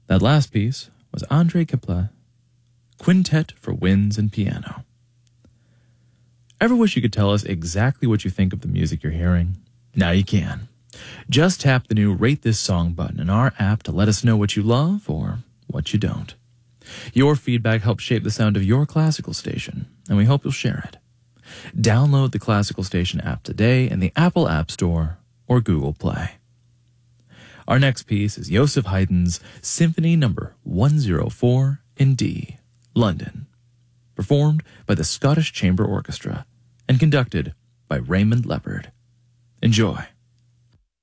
That last piece was André Kepler, Quintet for Winds and Piano. Ever wish you could tell us exactly what you think of the music you're hearing? Now you can. Just tap the new Rate This Song button in our app to let us know what you love or what you don't. Your feedback helps shape the sound of your classical station, and we hope you'll share it. Download the Classical Station app today in the Apple App Store or Google Play. Our next piece is Joseph Haydn's Symphony No. 104 in D, London, performed by the Scottish Chamber Orchestra and conducted by Raymond Leopard. Enjoy.